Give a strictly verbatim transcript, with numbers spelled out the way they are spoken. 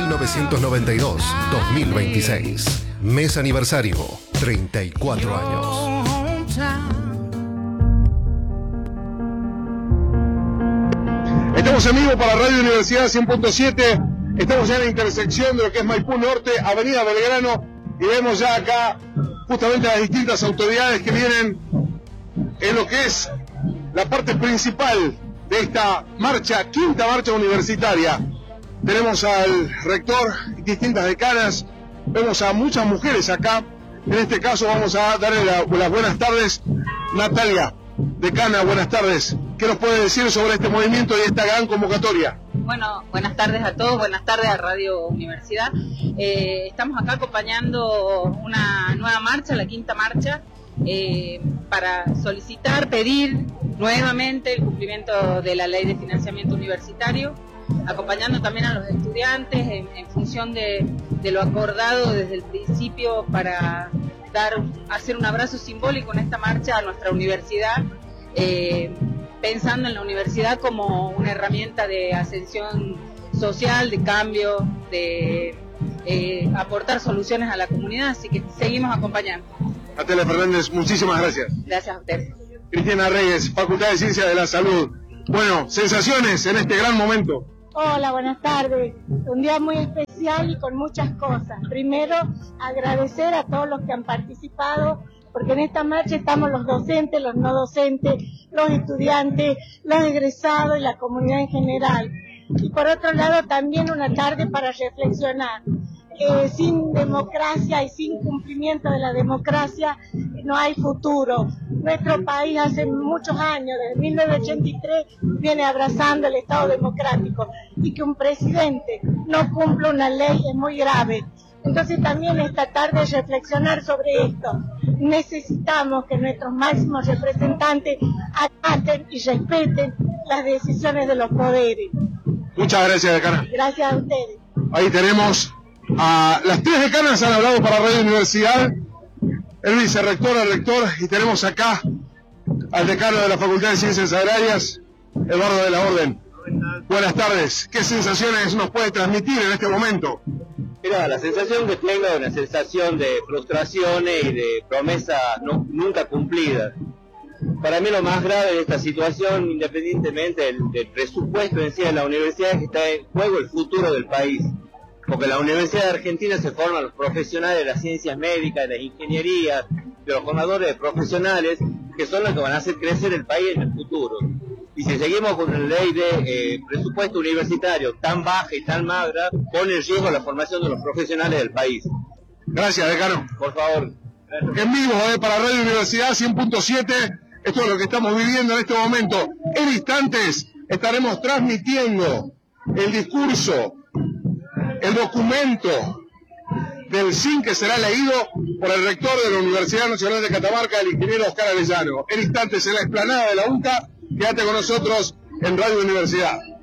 mil novecientos noventa y dos a dos mil veintiséis. Mes aniversario, treinta y cuatro años. Estamos en vivo para Radio Universidad cien punto siete. Estamos ya en la intersección de lo que es Maipú Norte, Avenida Belgrano, y vemos ya acá justamente a las distintas autoridades que vienen en lo que es la parte principal de esta marcha, quinta marcha universitaria. Tenemos al rector, distintas decanas, vemos a muchas mujeres acá. En este caso vamos a darle la, las buenas tardes. Natalia, decana, buenas tardes. ¿Qué nos puede decir sobre este movimiento y esta gran convocatoria? Bueno, buenas tardes a todos, buenas tardes a Radio Universidad. Eh, estamos acá acompañando una nueva marcha, la quinta marcha, eh, para solicitar, pedir nuevamente el cumplimiento de la ley de financiamiento universitario, acompañando también a los estudiantes en, en función de, de lo acordado desde el principio para dar, hacer un abrazo simbólico en esta marcha a nuestra universidad, eh, pensando en la universidad como una herramienta de ascensión social, de cambio, de eh, aportar soluciones a la comunidad, así que seguimos acompañando. Natalia Fernández, muchísimas gracias. Gracias a ustedes. Cristina Reyes, Facultad de Ciencias de la Salud. Bueno, sensaciones en este gran momento. Hola, buenas tardes. Un día muy especial y con muchas cosas. Primero, agradecer a todos los que han participado, porque en esta marcha estamos los docentes, los no docentes, los estudiantes, los egresados y la comunidad en general. Y por otro lado, también una tarde para reflexionar. Eh, sin democracia y sin cumplimiento de la democracia no hay futuro. Nuestro país hace muchos años, desde mil novecientos ochenta y tres, viene abrazando el Estado democrático, y que un presidente no cumpla una ley es muy grave. Entonces también esta tarde reflexionar sobre esto. Necesitamos que nuestros máximos representantes acaten y respeten las decisiones de los poderes. Muchas gracias, decana. Gracias a ustedes. Ahí tenemos a las tres decanas, han hablado para Radio Universidad, el vicerrector, el rector, y tenemos acá al decano de la Facultad de Ciencias Agrarias, Eduardo de la Orden. Buenas tardes. ¿Qué sensaciones nos puede transmitir en este momento? Mira, la sensación que tengo es una sensación de frustraciones y de promesas no, nunca cumplidas. Para mí lo más grave de esta situación, independientemente del, del presupuesto en sí de la universidad, es que está en juego el futuro del país. Porque en la Universidad de Argentina se forman los profesionales de las ciencias médicas, de las ingenierías, de los formadores de profesionales, que son los que van a hacer crecer el país en el futuro. Y si seguimos con una ley de eh, presupuesto universitario tan baja y tan magra, pone en riesgo la formación de los profesionales del país. Gracias, decano. Por favor. En vivo, eh, para Radio Universidad cien punto siete, esto es lo que estamos viviendo en este momento. En instantes estaremos transmitiendo el discurso, el documento del S I N que será leído por el rector de la Universidad Nacional de Catamarca, el ingeniero Oscar Arellano. En instantes en la explanada de la U N C A, quédate con nosotros en Radio Universidad.